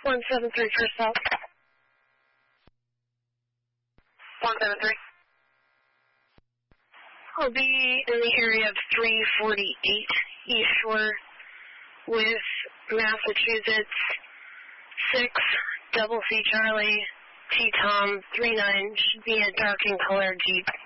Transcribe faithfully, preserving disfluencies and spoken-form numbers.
one seven three for South. one seven three. I'll be in the area of three forty-eight East Shore with Massachusetts six Double C Charlie T Tom three nine. Should be a dark and colored Jeep.